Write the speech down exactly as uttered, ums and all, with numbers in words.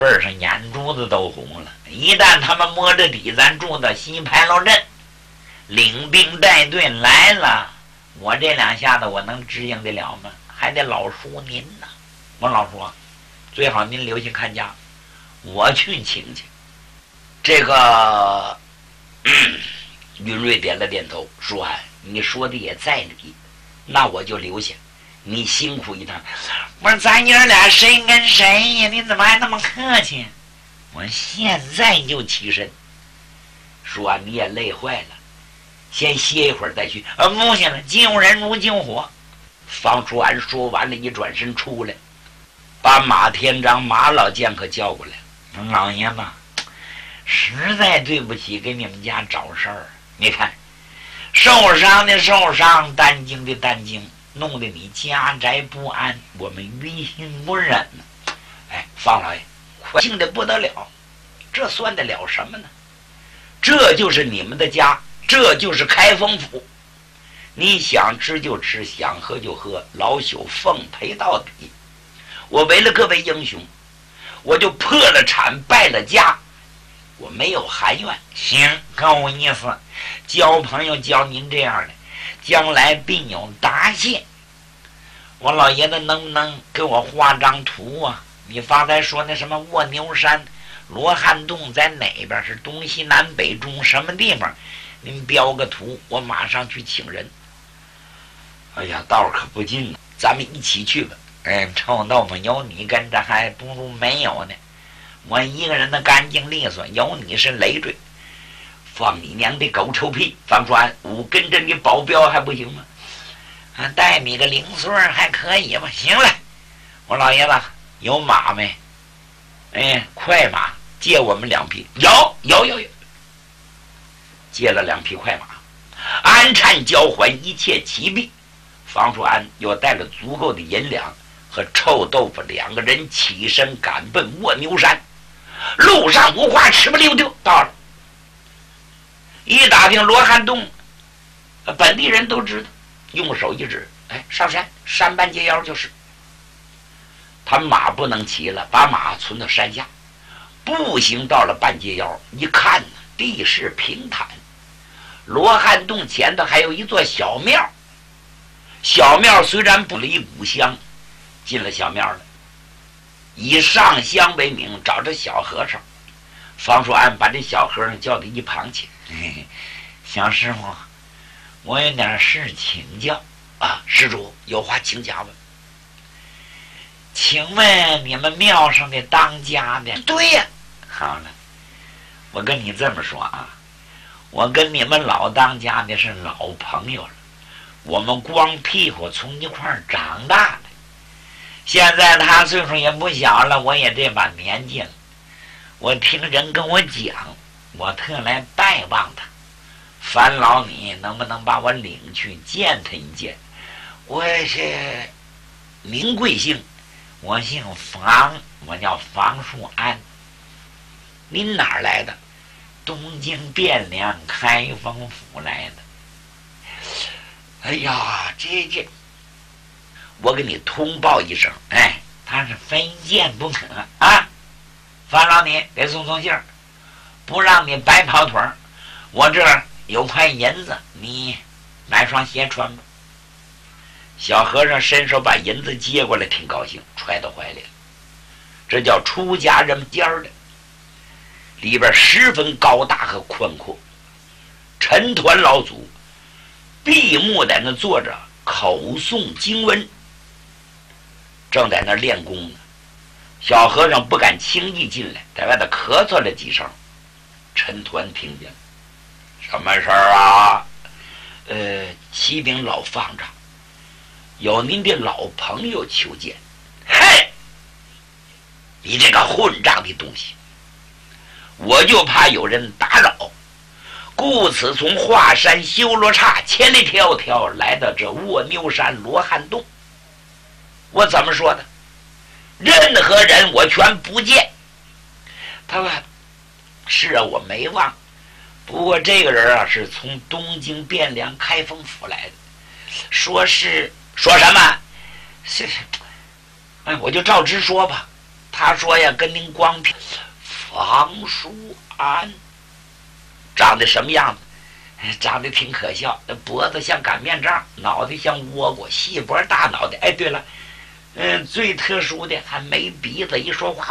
背上眼珠子都红了。一旦他们摸着底，咱住到西牌楼镇，领兵带队来了，我这两下子我能支应得了吗？还得老叔您呢。我老叔啊，最好您留下看家，我去请去。这个云瑞点了点头，说啊，你说的也在理，那我就留下，你辛苦一趟。不是咱爷俩谁跟谁呀？你怎么还那么客气？我现在就起身。说啊，你也累坏了，先歇一会儿再去。呃，不行了，救人如救火。方叔安说完了，一转身出来，把马天章、马老剑客叫过来。老爷子，实在对不起，给你们家找事儿。你看，受伤的受伤，担惊的担惊，弄得你家宅不安，我们于心不忍呢。哎，方老爷，快庆的不得了，这算得了什么呢？这就是你们的家，这就是开封府。你想吃就吃，想喝就喝，老朽奉陪到底。我为了各位英雄，我就破了产，败了家，我没有含怨。行，够意思。交朋友交您这样的，将来必有答谢。我老爷子能不能给我画张图啊？你方才说那什么卧牛山、罗汉洞在哪边？是东西南北中什么地方？您标个图，我马上去请人。哎呀，道可不近了，咱们一起去吧。嗯，臭豆腐有你跟着还不如没有呢。我一个人的干净利索，有你是累赘。放你娘的狗臭屁！方川，我跟着你保镖还不行吗？啊，带你个零碎还可以吧？行了，我老爷子有马没？哎，快马借我们两匹。有有有有，借了两匹快马。安碜交还，一切齐毕。方叔安又带了足够的银两，和臭豆腐两个人起身赶奔卧牛山。路上无话，吃不溜丢到了。一打听罗汉洞，本地人都知道，用手一指，哎，上山山半截腰就是。他马不能骑了，把马存到山下，步行到了半截腰，一看呢，地势平坦。罗汉洞前头还有一座小庙，小庙虽然补了一股香，进了小庙了，以上香为名，找着小和尚。方叔安把这小和尚叫到一旁去，嘿嘿，小师傅，我有点事请教啊。施主有话请讲吧。请问你们庙上的当家的？对呀。好了，我跟你这么说啊，我跟你们老当家的是老朋友了，我们光屁股从一块儿长大的。现在他岁数也不小了，我也这把年纪了。我听人跟我讲，我特来拜望他。烦劳你能不能把我领去见他一见？我是名贵姓，我姓房，我叫房树安。您哪儿来的？东京汴梁开封府来的。哎呀，这这，我给你通报一声，哎，他是非见不可啊！烦劳你给送送信儿，不让你白跑腿儿。我这儿有块银子，你买双鞋穿吧。小和尚伸手把银子接过来，挺高兴，揣到怀里了。这叫出家人间的，里边十分高大和宽阔。陈团老祖闭目在那坐着，口诵经文，正在那练功呢。小和尚不敢轻易进来，在外头咳嗽了几声。陈团听见了，什么事儿啊？呃，启禀老方丈，有您的老朋友求见。嘿，你这个混账的东西，我就怕有人打扰，故此从华山修罗刹千里迢迢来到这卧牛山罗汉洞。我怎么说的？任何人我全不见。他说是啊，我没忘，不过这个人啊是从东京汴梁开封府来的，说是说什么是，哎，我就照直说吧。他他说呀，跟您光凭方书安长得什么样子？长得挺可笑，脖子像擀面杖，脑袋像倭瓜，细脖大脑袋。哎，对了，嗯，最特殊的还没鼻子，一说话